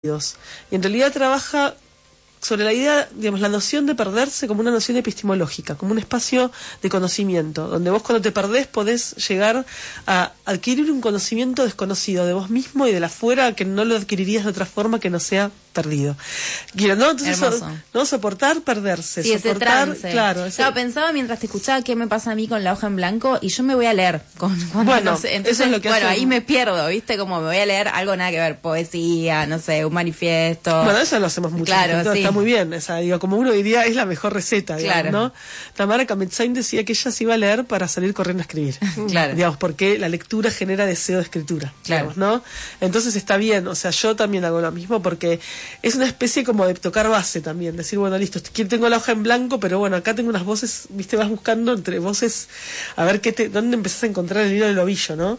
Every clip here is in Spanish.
Y en realidad trabaja sobre la idea, digamos, la noción de perderse como una noción epistemológica, como un espacio de conocimiento, donde vos cuando te perdés podés llegar a adquirir un conocimiento desconocido de vos mismo y de la afuera que no lo adquirirías de otra forma que no sea perdido. Quiero, ¿no? Entonces, no soportar perderse, sí, soportar, ese trance. claro. Pensaba mientras te escuchaba qué me pasa a mí con la hoja en blanco y yo me voy a leer bueno, no sé, entonces, eso es lo que hace ahí me pierdo, ¿viste? Como me voy a leer algo nada que ver, poesía, no sé, un manifiesto. Bueno, eso lo hacemos mucho. Claro, sí. Está muy bien, esa, digo, como uno diría, es la mejor receta, digamos, claro. ¿no? Tamara Kametzain decía que ella se iba a leer para salir corriendo a escribir. Claro. Digamos, porque la lectura genera deseo de escritura. Claro. Digamos, ¿no? Entonces está bien, o sea, yo también hago lo mismo porque es una especie como de tocar base también, decir, bueno, listo, tengo la hoja en blanco, pero bueno, acá tengo unas voces, viste, vas buscando entre voces a ver dónde empezás a encontrar el hilo del ovillo, ¿no?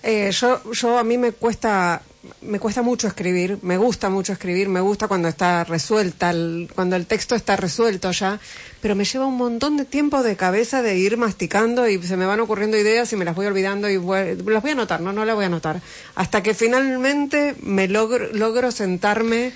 A mí me cuesta mucho escribir, me gusta mucho escribir, me gusta cuando está resuelta, cuando el texto está resuelto ya, pero me lleva un montón de tiempo de cabeza de ir masticando y se me van ocurriendo ideas y me las voy olvidando y las voy a anotar, no las voy a anotar, hasta que finalmente me logro sentarme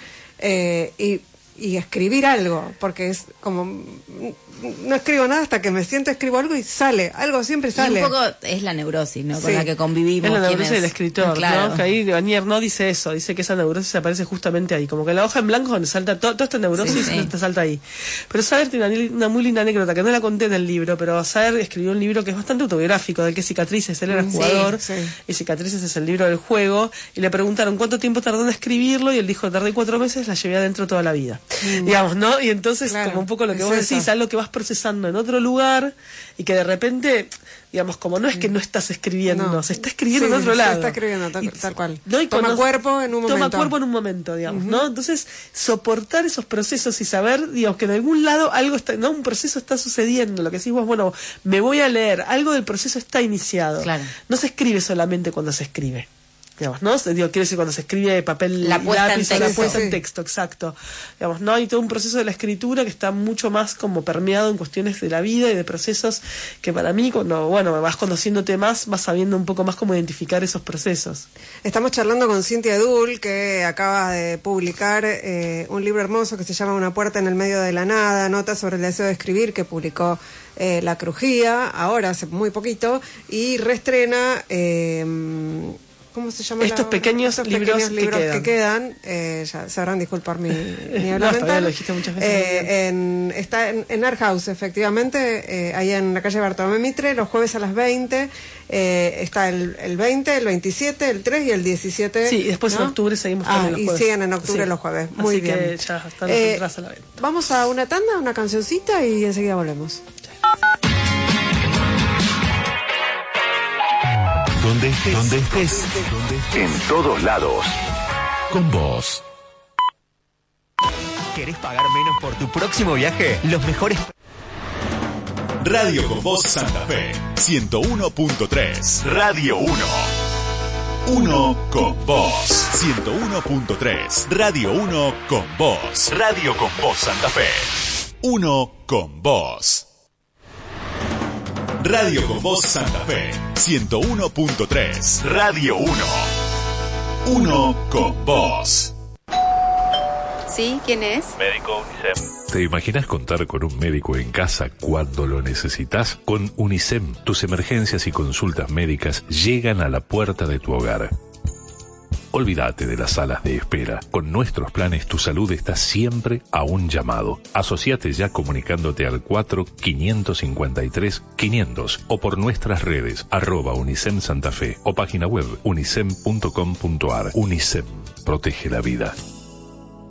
y escribir algo, porque es como no escribo nada hasta que me siento, escribo algo y sale, algo siempre sale. Y un poco es la neurosis, ¿no? Con la que convivimos. Es la neurosis del escritor, claro. ¿no? Que ahí Vanier no dice eso, dice que esa neurosis aparece justamente ahí, como que la hoja en blanco donde salta toda esta neurosis te salta ahí. Pero Saer tiene una muy linda anécdota que no la conté en el libro, pero Saer escribió un libro que es bastante autobiográfico, del que Cicatrices, él era jugador, y Cicatrices es el libro del juego, y le preguntaron cuánto tiempo tardó en escribirlo, y él dijo, tardé 4 meses, la llevé adentro toda la vida. Digamos, ¿no? Y entonces, como un poco lo que vos decís, algo que vas procesando en otro lugar y que de repente, digamos, como no es que no estás escribiendo, se está escribiendo en otro lado. Se está escribiendo tal cual. ¿No? Toma cuerpo en un momento, digamos, ¿no? Entonces, soportar esos procesos y saber, digamos, que en algún lado algo está, no, un proceso está sucediendo, lo que decís vos, bueno, me voy a leer, algo del proceso está iniciado. Claro. No se escribe solamente cuando se escribe. Digamos, ¿no? Quiero decir, cuando se escribe papel la lápiz o la puesta en texto, exacto. Digamos, ¿no? Hay todo un proceso de la escritura que está mucho más como permeado en cuestiones de la vida y de procesos que para mí, cuando, bueno, vas conociéndote más, vas sabiendo un poco más cómo identificar esos procesos. Estamos charlando con Cintia Edul, que acaba de publicar un libro hermoso que se llama Una puerta en el medio de la nada, notas sobre el deseo de escribir, que publicó La Crujía, ahora hace muy poquito, y reestrena... ¿cómo se llama? Estos pequeños libros que quedan. Ya sabrán disculpar mi habla mental. Lo dijiste muchas veces. Está en Art House, efectivamente, ahí en la calle Bartolomé Mitre, los jueves a las 20. Está el 20, el 27, el 3 y el 17. Sí, y después en octubre seguimos también los jueves. Y siguen en octubre los jueves. Muy así bien. Que ya están entradas a la venta. Vamos a una tanda, una cancioncita y enseguida volvemos. Donde estés, en todos lados. Con vos. ¿Querés pagar menos por tu próximo viaje? Los mejores... Radio Con Vos Santa Fe 101.3. Radio 1. 1 con vos. 101.3. Radio 1 con vos. Radio Con Vos Santa Fe 1 con vos. Radio Con Vos Santa Fe 101.3. Radio 1. 1 con vos. ¿Sí? ¿Quién es? Médico UNICEM. ¿Te imaginas contar con un médico en casa cuando lo necesitas? Con UNICEM, tus emergencias y consultas médicas llegan a la puerta de tu hogar. Olvídate de las salas de espera. Con nuestros planes tu salud está siempre a un llamado. Asociate ya comunicándote al 4-553-500 o por nuestras redes @UNICEM Santa Fe o página web unicem.com.ar. UNICEM. Protege la vida.